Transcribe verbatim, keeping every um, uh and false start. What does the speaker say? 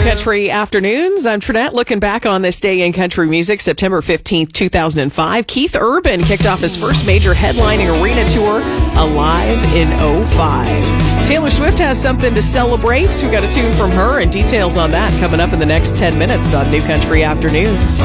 Country Afternoons. I'm Trinette. Looking back on this day in country music, September fifteenth, two thousand five. Keith Urban kicked off his first major headlining arena tour, Alive, in oh five. Taylor Swift has something to celebrate. We got a tune from her and details on that coming up in the next ten minutes on New Country Afternoons.